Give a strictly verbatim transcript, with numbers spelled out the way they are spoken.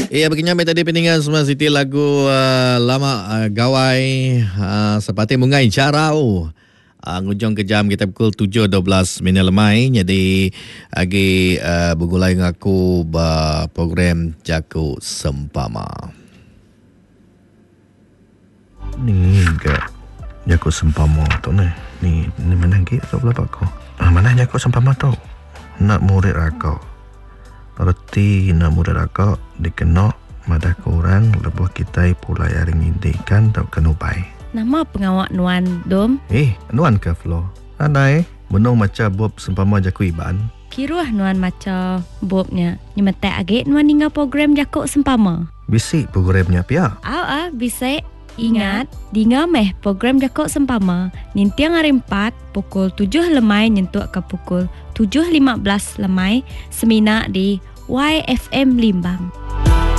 Ya, begini tadi pendengar semua Siti lagu uh, lama uh, gawai uh, seperti mungai carau. Uh, ngujung ke jam kita pukul tujuh dua belas minit lemai. Jadi lagi uh, bergulai dengan aku bah, program Jaku Sempama. Ni ke Jaku Sempama tu ni. Ni ni mana lagi kau berapa kau? Ah, mana Jaku Sempama tu? Nak murid aku. Berarti nak murid aku dikenal madah korang lebuh kita pulai aring indikan tak kenupai. Nama pengawak Nuan Dom? Eh, Nuan ke Flo? Andai menung macam Bob sempama Jaku Iban. Kiruah Nuan macam Bobnya. Nyemetek agak Nuan tinggal program Jakuk Sempama. Bisik programnya pia. Aw ah, bisa. Ingat, dinga meh program Jakuk Sempama. Nintiang hari empat, pukul tujuh lemai nyentuk ke pukul tujuh lima belas lemai. Semina di Y F M Limbang.